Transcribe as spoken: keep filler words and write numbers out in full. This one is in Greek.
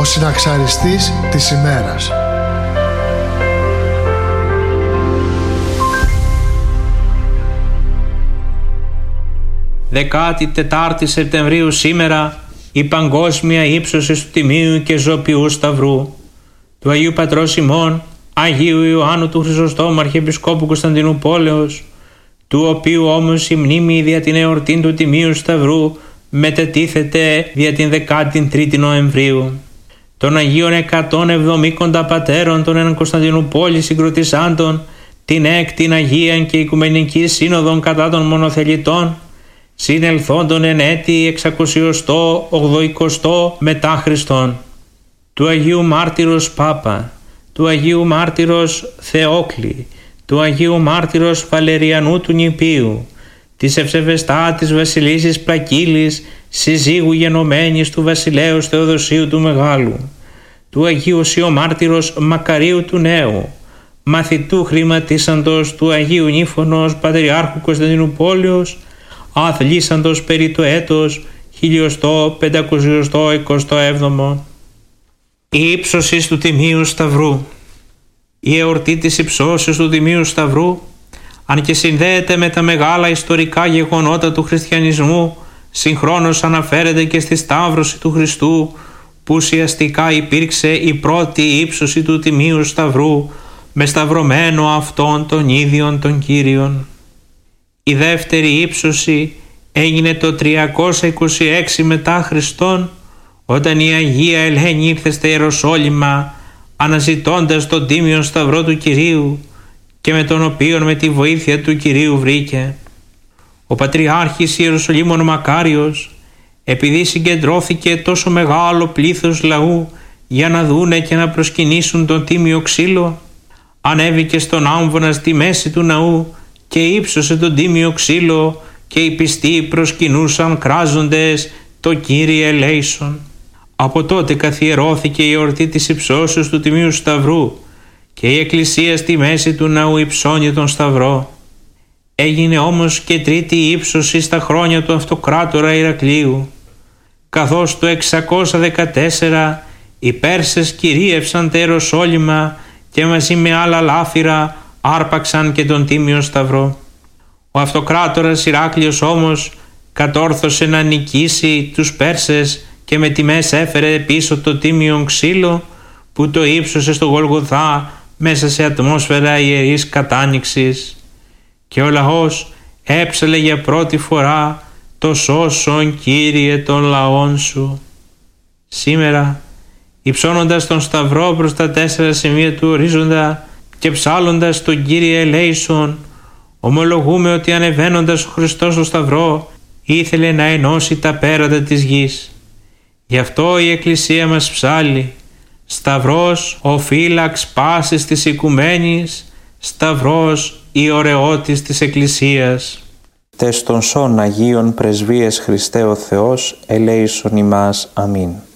ο συναξαριστής της ημέρας. Δεκάτη Τετάρτη Σεπτεμβρίου σήμερα η παγκόσμια ύψωση του Τιμίου και Ζωπιού Σταυρού του Αγίου Πατρός ημών, Αγίου Ιωάννου του Χρυσοστόμου Αρχιεπισκόπου Κωνσταντινούπολεως, του οποίου όμως η μνήμη δια την εορτή του Τιμίου Σταυρού μετετίθεται δια την δεκάτη τρίτη Νοεμβρίου. Των Αγίων εκατόν εβδομήκοντα πατέρων των εν Κωνσταντινούπολη συγκροτησάντων την έκτην Αγίαν και Οικουμενική Σύνοδον κατά των μονοθελητών, συνελθόντων εν έτη εξακοσιοστό ογδοηκοστό μετά Χριστόν, του Αγίου Μάρτυρος Πάπα, του Αγίου Μάρτυρος Θεόκλη, του Αγίου Μάρτυρος Βαλεριανού του Νηπίου, της ευσεβεστάτης βασιλίσης Πλακύλης, συζύγου γενομένης του βασιλέως Θεοδοσίου του Μεγάλου, του Αγίου Σιωμάρτυρος Μακαρίου του Νέου, μαθητού χρηματίσαντος του Αγίου Νύφωνος Πατριάρχου Κωνσταντινούπολεως, αθλήσαντος περί το έτος χιλιοστό πεντακοσιοστό εικοστό έβδομο. Η ύψωση του Τιμίου Σταυρού. Η εορτή της υψώσεως του Τιμίου Σταυρού, αν και συνδέεται με τα μεγάλα ιστορικά γεγονότα του χριστιανισμού, συγχρόνως αναφέρεται και στη Σταύρωση του Χριστού, που ουσιαστικά υπήρξε η πρώτη ύψωση του Τιμίου Σταυρού με σταυρωμένο αυτόν τον ίδιον τον Κύριον. Η δεύτερη ύψωση έγινε το τριακόσια είκοσι έξι μετά Χριστόν, όταν η Αγία Ελένη ήρθε στα Ιεροσόλυμα αναζητώντας τον Τίμιον Σταυρό του Κυρίου, και με τον οποίον με τη βοήθεια του Κυρίου βρήκε. Ο Πατριάρχης Ιεροσολύμων Μακάριος, επειδή συγκεντρώθηκε τόσο μεγάλο πλήθος λαού για να δούνε και να προσκυνήσουν τον Τίμιο Ξύλο, ανέβηκε στον άμβονα στη μέση του ναού και ύψωσε τον Τίμιο Ξύλο, και οι πιστοί προσκυνούσαν κράζοντες το Κύριε ελέησον. Από τότε καθιερώθηκε η εορτή της υψώσεως του Τιμίου Σταυρού και η Εκκλησία στη μέση του ναού υψώνει τον Σταυρό. Έγινε όμως και τρίτη ύψωση στα χρόνια του Αυτοκράτορα Ηρακλείου, καθώς το εξακόσια δεκατέσσερα οι Πέρσες κυρίευσαν τα Ιεροσόλυμα και μαζί με άλλα λάφυρα άρπαξαν και τον Τίμιο Σταυρό. Ο Αυτοκράτορας Ηράκλειος όμως κατόρθωσε να νικήσει τους Πέρσες και με τιμές έφερε πίσω το Τίμιον Ξύλο, που το ύψωσε στο Γολγοθά μέσα σε ατμόσφαιρα ιερής κατάνοιξης, και ο λαός έψαλε για πρώτη φορά το σώσον Κύριε των λαών σου. Σήμερα, υψώνοντας τον Σταυρό προς τα τέσσερα σημεία του ορίζοντα και ψάλλοντας τον Κύριε ελέησον, ομολογούμε ότι ανεβαίνοντας ο Χριστός στο Σταυρό ήθελε να ενώσει τα πέρατα της γης. Γι' αυτό η Εκκλησία μας ψάλλει: Σταυρός ο φύλαξ πάσης της οικουμένης, Σταυρός η ωραιότης της Εκκλησίας. Τες των σών Αγίων Πρεσβείες Χριστέ ο Θεός, ελέησον ημάς. Αμήν.